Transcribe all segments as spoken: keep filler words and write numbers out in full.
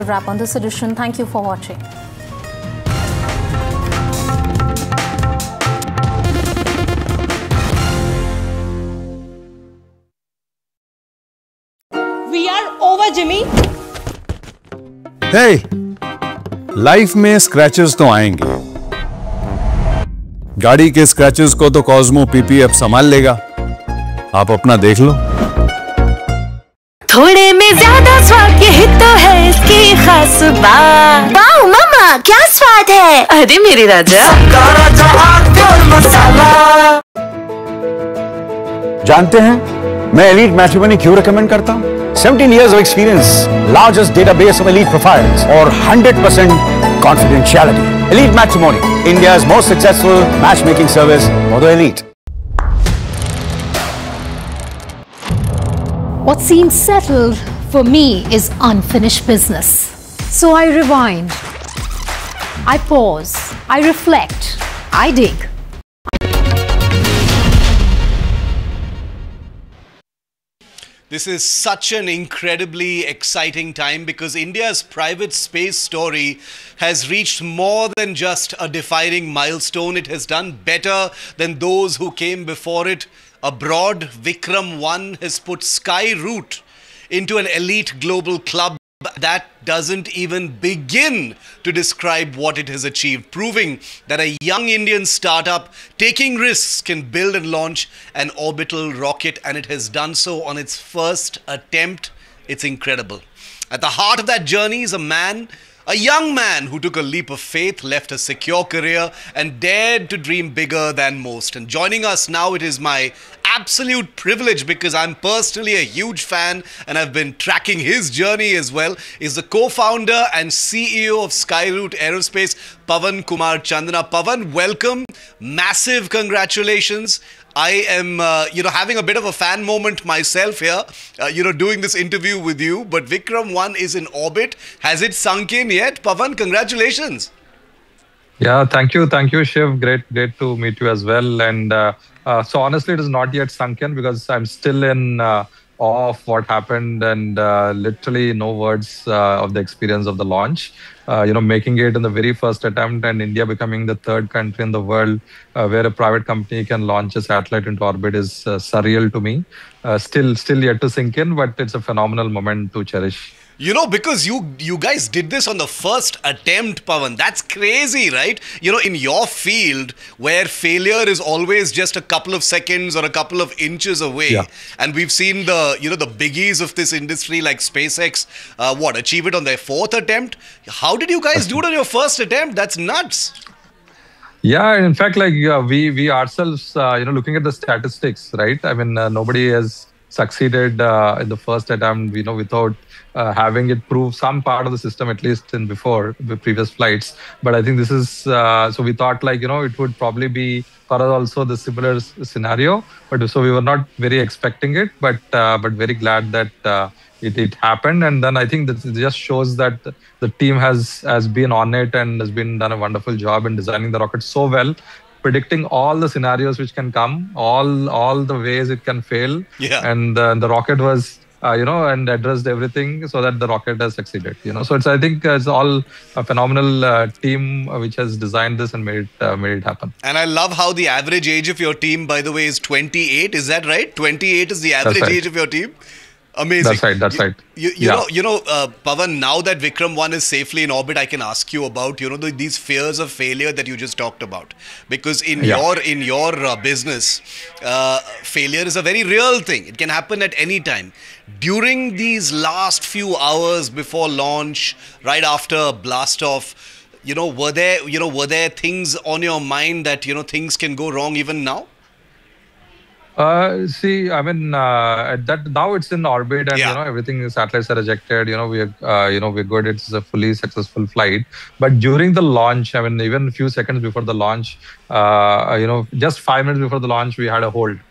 wrap on this edition. Thank you for watching. We are over, Jimmy. Hey, life में scratches तो आएंगे। गाड़ी के स्क्रैचेस को तो कॉस्मो पीपी अब संभाल लेगा। आप अपना देख लो। थोड़े में ज्यादा स्वाद, यही तो है इसकी खास बात। वाओ मामा, क्या स्वाद है। अरे मेरे राजा, जानते हैं मैं एलीट मैट्रिमोनी क्यों रिकमेंड करता हूं? seventeen years of experience, largest database of elite profiles, or one hundred percent confidentiality. Elite Matrimony, India's most successful matchmaking service for the elite. What seems settled for me is unfinished business. So I rewind, I pause, I reflect, I dig. This is such an incredibly exciting time because India's private space story has reached more than just a defining milestone. It has done better than those who came before it. Abroad, Vikram one has put Skyroot into an elite global club. That doesn't even begin to describe what it has achieved, proving that a young Indian startup taking risks can build and launch an orbital rocket, and it has done so on its first attempt. It's incredible. At the heart of that journey is a man, a young man who took a leap of faith, left a secure career and dared to dream bigger than most. And joining us now, it is my absolute privilege, because I'm personally a huge fan and I've been tracking his journey as well, is the co-founder and C E O of Skyroot Aerospace, Pavan Kumar Chandana. Pavan, welcome. Massive congratulations. I am, uh, you know, having a bit of a fan moment myself here, uh, you know, doing this interview with you. But Vikram one is in orbit. Has it sunk in yet? Pavan, congratulations. Yeah, thank you. Thank you, Shiv. Great, great to meet you as well. And uh, uh, so honestly, it is not yet sunk in because I'm still in uh, awe of what happened, and uh, literally no words uh, of the experience of the launch. Uh, you know, making it in the very first attempt, and India becoming the third country in the world uh, where a private company can launch a satellite into orbit is uh, surreal to me. Uh, still, still yet to sink in, but it's a phenomenal moment to cherish. You know, because you you guys did this on the first attempt, Pavan. That's crazy, right? You know, in your field, where failure is always just a couple of seconds or a couple of inches away, Yeah. and we've seen the, you know, the biggies of this industry like SpaceX, uh, what, achieve it on their fourth attempt? How did you guys do it on your first attempt? That's nuts. Yeah, in fact, like uh, we we ourselves, uh, you know, looking at the statistics, right? I mean, uh, nobody has succeeded uh, in the first attempt, you know, without uh, having it prove some part of the system, at least in before the previous flights. But I think this is, uh, so we thought like, you know, it would probably be for us also the similar s- scenario. But so we were not very expecting it, but uh, but very glad that uh, it, it happened. And then I think that it just shows that the team has, has been on it and has been done a wonderful job in designing the rocket so well, predicting all the scenarios which can come, all all the ways it can fail. Yeah. And uh, the rocket was, uh, you know, and addressed everything so that the rocket has succeeded. You know, so it's I think uh, it's all a phenomenal uh, team uh, which has designed this and made it uh, made it happen. And I love how the average age of your team, by the way, is twenty-eight. Is that right? twenty-eight is the average right. age of your team? Amazing. That's right. That's you, right. You, you Yeah. know, you know, uh, Pavan, now that Vikram one is safely in orbit, I can ask you about, you know, the, these fears of failure that you just talked about. Because in Yeah. your in your uh, business, uh, failure is a very real thing. It can happen at any time. During these last few hours before launch, right after blast off, you know, were there, you know, were there things on your mind that, you know, things can go wrong even now? Uh, see, I mean, uh, at that now it's in orbit, and Yeah. you know everything. Satellites are ejected. You know, we are, uh, you know, we're good. It's a fully successful flight. But during the launch, I mean, even a few seconds before the launch, uh, you know, just five minutes before the launch, we had a hold.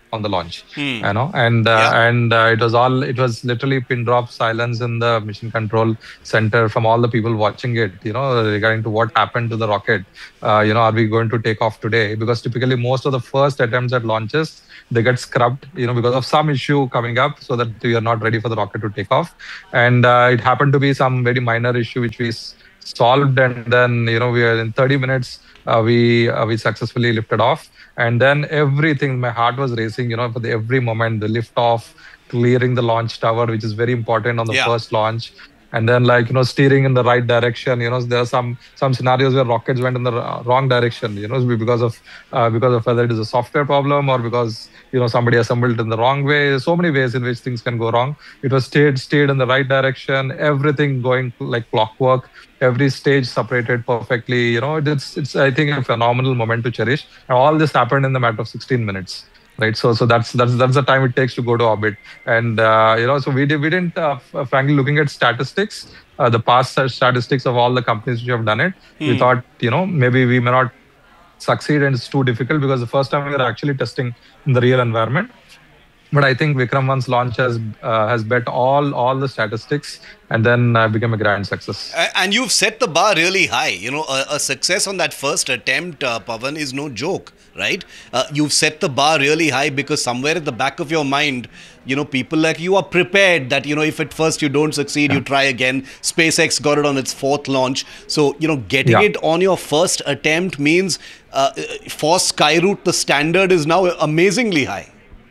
on the launch, Hmm. you know, and uh, Yeah. and uh, it was all it was literally pin drop silence in the mission control center from all the people watching it, you know, regarding to what happened to the rocket. Uh, you know, are we going to take off today? Because typically most of the first attempts at launches, they get scrubbed, you know, because of some issue coming up, so that we are not ready for the rocket to take off. And uh, it happened to be some very minor issue which we s- solved, and then you know we are in thirty minutes. Uh, we uh, we successfully lifted off, and then everything. My heart was racing, you know, for the, every moment. The lift off, clearing the launch tower, which is very important on the Yeah. first launch, and then like you know steering in the right direction. You know, there are some some scenarios where rockets went in the uh, wrong direction. You know, because of uh, because of whether it is a software problem or because you know somebody assembled in the wrong way. So many ways in which things can go wrong. It was stayed stayed in the right direction. Everything going like clockwork. Every stage separated perfectly. You know, it's it's I think a phenomenal moment to cherish. And all this happened in the matter of sixteen minutes. Right, so so that's that's that's the time it takes to go to orbit, and uh, you know, so we did we didn't uh, f- frankly looking at statistics, uh, the past statistics of all the companies which have done it. We thought, you know, maybe we may not succeed, and it's too difficult because the first time we were actually testing in the real environment. But I think Vikram one's launch has uh, has bet all all the statistics, and then uh, became a grand success. A- And you've set the bar really high. You know, a, a success on that first attempt, uh, Pavan, is no joke, right? Uh, you've set the bar really high because somewhere at the back of your mind, you know, people like you are prepared that, you know, if at first you don't succeed, you try again. SpaceX got it on its fourth launch. So, you know, getting Yeah. it on your first attempt means uh, for Skyroot, the standard is now amazingly high.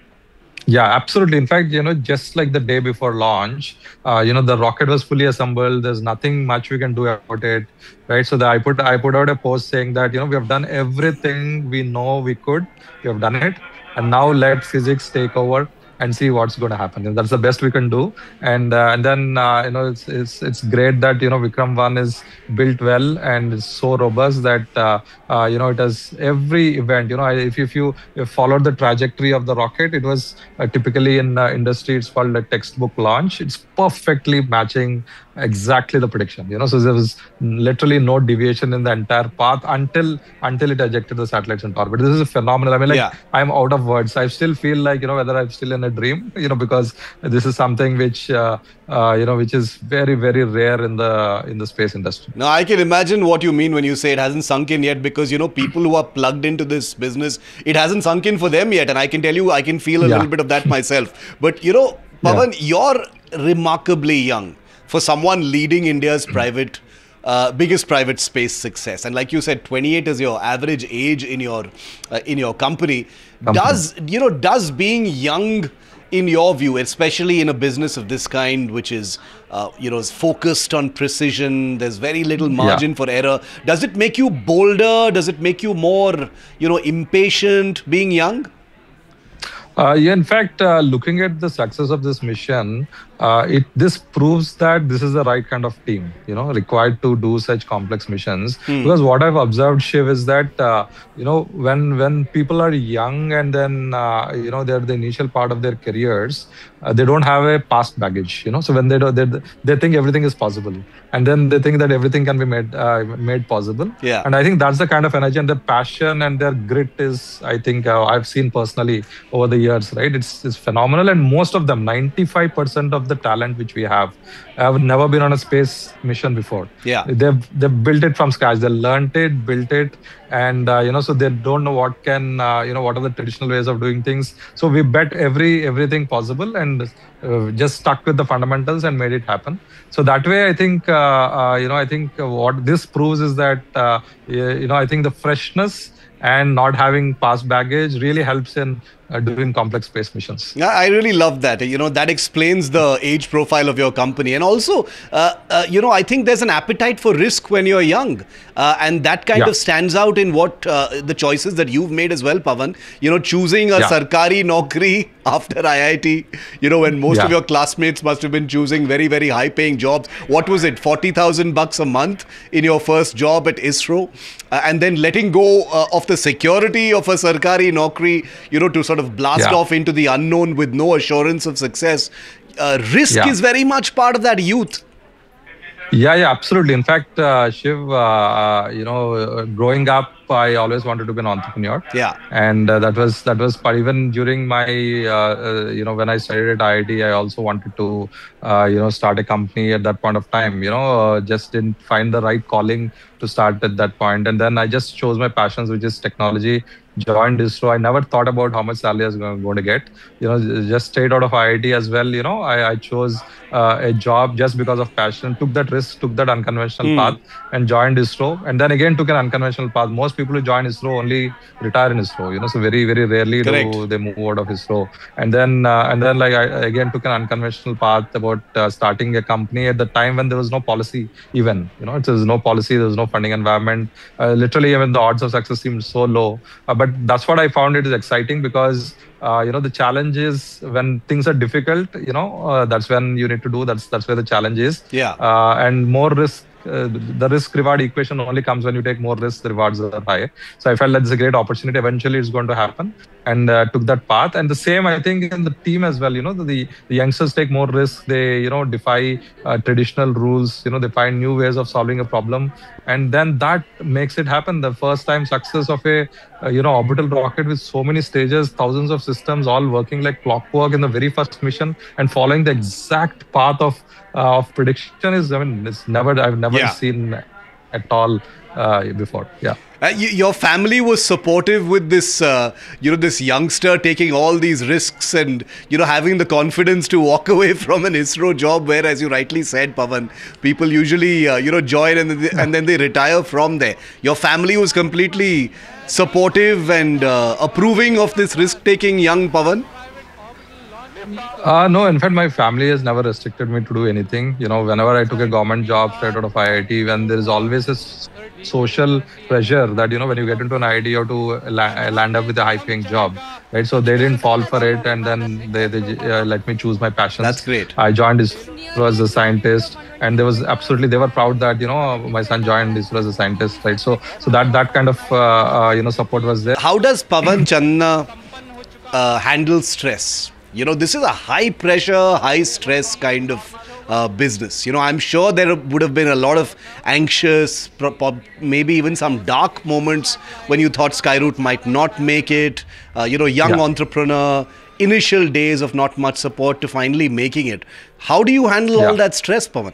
Yeah, absolutely. In fact, you know, just like the day before launch, uh, you know, the rocket was fully assembled. There's nothing much we can do about it, right? So the, I put I put out a post saying that, you know, we have done everything we know we could. We have done it, and now let physics take over and see what's going to happen. And that's the best we can do. And uh, and then uh, you know, it's it's it's great that you know Vikram one is built well and is so robust that uh, uh, you know it has every event. You know, if if you if followed the trajectory of the rocket, it was uh, typically in uh, industry it's called a textbook launch. It's perfectly matching exactly the prediction. You know, so there was literally no deviation in the entire path until until it ejected the satellites into orbit. This is phenomenal. I mean, like Yeah. I'm out of words. I still feel like you know whether I'm still in a dream. You know, because this is something which uh, uh, you know which is very very rare in the in the space industry. Now, I can imagine what you mean when you say it hasn't sunk in yet because, you know, people who are plugged into this business, it hasn't sunk in for them yet. And I can tell you, I can feel a Yeah. little bit of that myself. But, you know, Pavan, you're remarkably young for someone leading India's private, uh, biggest private space success. And like you said, twenty-eight is your average age in your, uh, in your company. Does, you know, does being young, in your view, especially in a business of this kind, which is, uh, you know, is focused on precision, there's very little margin for error. Does it make you bolder? Does it make you more, you know, impatient being young? Uh, yeah, in fact, uh, looking at the success of this mission, uh, it this proves that this is the right kind of team, you know, required to do such complex missions. Because what I've observed, Shiv, is that uh, you know when when people are young and then uh, you know they're the initial part of their careers, uh, they don't have a past baggage, you know. So when they do, they they think everything is possible, and then they think that everything can be made uh, made possible. Yeah. And I think that's the kind of energy and their passion and their grit is, I think, uh, I've seen personally over the years, right? It's, it's phenomenal. And most of them, ninety-five percent of the talent which we have, have never been on a space mission before. Yeah. They've, they've built it from scratch. They learned it, built it. And, uh, you know, so they don't know what can, uh, you know, what are the traditional ways of doing things. So we bet every, everything possible and uh, just stuck with the fundamentals and made it happen. So that way, I think, uh, uh, you know, I think what this proves is that, uh, you know, I think the freshness and not having past baggage really helps in uh, doing complex space missions. Yeah, I really love that. You know, that explains the age profile of your company. And also, uh, uh, you know, I think there's an appetite for risk when you're young. Uh, and that kind Yeah. of stands out in what uh, the choices that you've made as well, Pavan. You know, choosing a Yeah. sarkari naukri after I I T, you know, when most Yeah. of your classmates must have been choosing very, very high paying jobs. What was it, forty thousand bucks a month in your first job at ISRO? Uh, and then letting go uh, of the security of a sarkari naukri, you know, to sort of blast Yeah. off into the unknown with no assurance of success. Uh, risk Yeah. is very much part of that youth. Yeah, yeah, absolutely. In fact, uh, Shiv, uh, uh, you know, uh, growing up, up, I always wanted to be an entrepreneur. Yeah. And uh, that was that was part, even during my uh, uh, you know when I studied at I I T, I also wanted to uh, you know start a company at that point of time. You know, uh, just didn't find the right calling to start at that point, and then I just chose my passions, which is technology. Joined ISRO. I never thought about how much salary I was going, going to get. You know, just straight out of I I T as well. You know, I, I chose uh, a job just because of passion. Took that risk, took that unconventional Mm. path, and joined ISRO. And then again took an unconventional path. Most people who join ISRO only retire in ISRO. You know, so very very rarely Correct. do they move out of ISRO. And then uh, and then like I again took an unconventional path about uh, starting a company at the time when there was no policy even. You know, it was no policy. There was no funding environment. Uh, literally, even the odds of success seemed so low. Uh, but that's what I found it is exciting because uh, you know the challenge is when things are difficult. You know uh, that's when you need to do. That's that's where the challenge is. Yeah. Uh, and more risk. Uh, the risk reward equation only comes when you take more risks. The rewards are high. So I felt that's a great opportunity. Eventually, it's going to happen, and uh, took that path. And the same, I think, in the team as well. You know, the the youngsters take more risks. They you know defy uh, traditional rules. You know, they find new ways of solving a problem, and then that makes it happen. The first time success of a uh, you know orbital rocket with so many stages, thousands of systems, all working like clockwork in the very first mission, and following the exact path of uh, of prediction is. I mean, it's never. I've never Yeah. seen at all uh, before. Yeah. Uh, y- your family was supportive with this, uh, you know, this youngster taking all these risks and, you know, having the confidence to walk away from an ISRO job where, as you rightly said, Pawan, people usually, uh, you know, join and, then they, and then they retire from there. Your family was completely supportive and uh, approving of this risk-taking young Pawan? Uh, no, in fact, my family has never restricted me to do anything. You know, whenever I took a government job straight out of I I T, when there is always a s- social pressure that, you know, when you get into an I I T, you have to la- land up with a high-paying job, right? So they didn't fall for it, and then they, they uh, let me choose my passions. That's great. I joined ISRO as a scientist, and there was absolutely, they were proud that, you know, my son joined ISRO as a scientist, right? So, so that that kind of, uh, uh, you know, support was there. How does Pawan Channa uh, handle stress? You know, this is a high pressure, high stress kind of uh, business. You know, I'm sure there would have been a lot of anxious, pro- pro- maybe even some dark moments when you thought Skyroot might not make it. Uh, you know, young Yeah. entrepreneur, initial days of not much support to finally making it. How do you handle all Yeah. that stress, Pawan?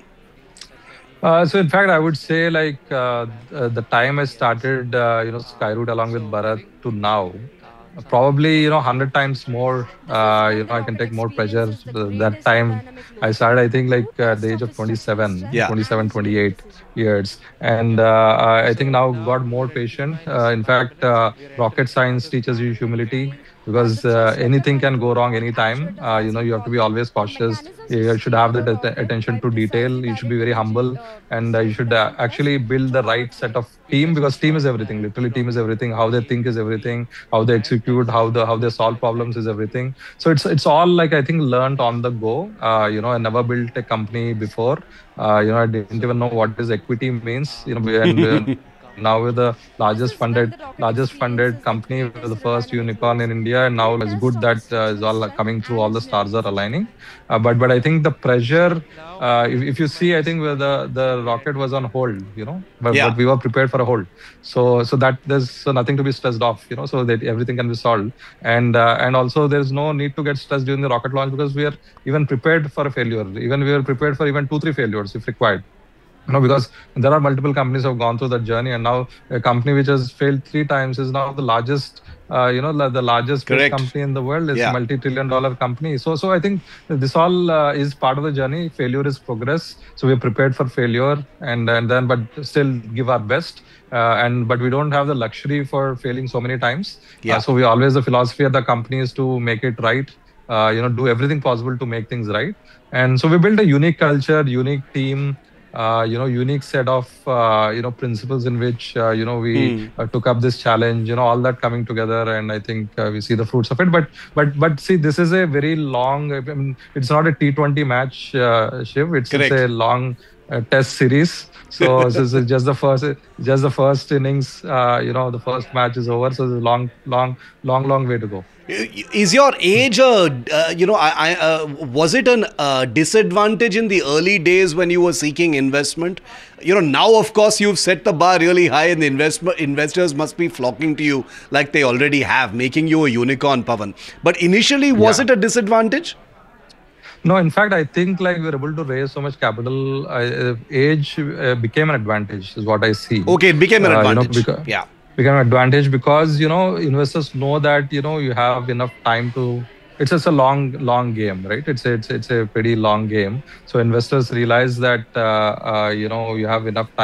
Uh, so in fact, I would say like uh, uh, the time I started, uh, you know, Skyroot along with Bharat to now, probably you know hundred times more. Uh, you know, I can take more pressure. Uh, that time I started, I think like uh, at the age of twenty-seven, Yeah. twenty-seven, twenty-eight years, and uh, I think now got more patient. Uh, in fact, uh, rocket science teaches you humility. Because uh, anything can go wrong anytime. Uh, you know, you have to be always cautious. You should have that att- attention to detail. You should be very humble, and uh, you should uh, actually build the right set of team, because team is everything. Literally, team is everything. How they think is everything. How they execute, how the how they solve problems is everything. So it's it's all like I think learned on the go. Uh, you know, I never built a company before. Uh, you know, I didn't even know what is equity means. You know, and. Uh, Now we're the largest funded, largest funded company. We're the first unicorn in India, and now it's good that uh, is all coming through. All the stars are aligning. Uh, but but I think the pressure, uh, if, if you see, I think where the the rocket was on hold, you know, but, Yeah. but we were prepared for a hold. So so that there's so nothing to be stressed off, you know, so that everything can be solved. And uh, and also there's no need to get stressed during the rocket launch, because we are even prepared for a failure. Even we are prepared for even two three failures if required. You know, because there are multiple companies who have gone through that journey, and now a company which has failed three times is now the largest, uh, you know, la- the largest space Correct. company in the world. It's Yeah. a multi-trillion dollar company. So, so I think this all uh, is part of the journey. Failure is progress. So we're prepared for failure, and and then but still give our best. Uh, and but we don't have the luxury for failing so many times. Yeah. Uh, so we always the philosophy of the company is to make it right. Uh, you know, do everything possible to make things right. And so we built a unique culture, unique team. Uh, you know, unique set of uh, you know principles in which uh, you know we Hmm. uh, took up this challenge. You know, all that coming together, and I think uh, we see the fruits of it. But but but see, this is a very long. I mean, it's not a T twenty match, uh, Shiv. It's, it's Correct. a long uh, Test series. So this is just the first, just the first innings. Uh, you know, the first match is over. So there's a long, long, long, long way to go. Is your age a, uh, you know, I, I, uh, was it a uh, disadvantage in the early days when you were seeking investment? You know, now, of course, you've set the bar really high and the investment investors must be flocking to you like they already have, making you a unicorn, Pawan. But initially, was Yeah. it a disadvantage? No, in fact, I think like we were able to raise so much capital. Uh, age uh, became an advantage, is what I see. Okay, it became an Uh, you know, advantage. beca- Yeah. become an advantage because you know investors know that you know you have enough time to. It's just a long, long game, right? It's it's it's a pretty long game. So investors realize that uh, uh, you know you have enough time.